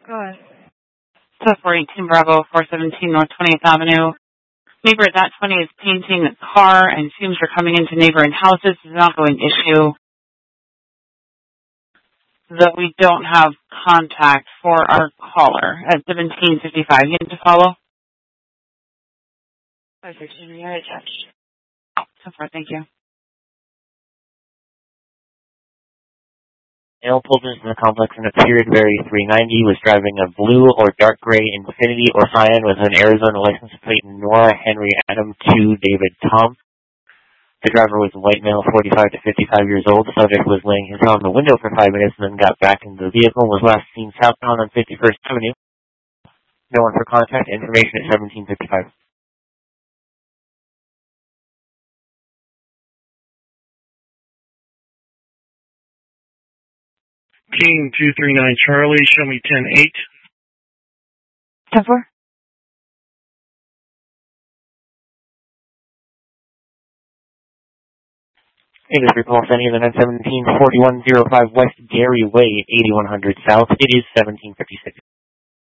Go ahead. So 418 Bravo, 417 North 20th Avenue. Neighbor at that 20 is painting a car and fumes are coming into neighboring houses. It's an ongoing issue that we don't have contact for our caller at 1755. You need to follow? 516, you're attached. So far, thank you. Male pulled into the complex in a Period Berry 390, was driving a blue or dark gray Infiniti or Cyan with an Arizona license plate Nora Henry Adam 2 David Tom. The driver was a white male, 45 to 55 years old. The subject was laying his head on the window for 5 minutes and then got back into the vehicle and was last seen southbound on 51st Avenue. No one for contact. Information at 1755. King 239 Charlie, show me 10-8. 10-4. It is repulsed any of the 917 4105 West Gary Way, 8100 South. It is 1756.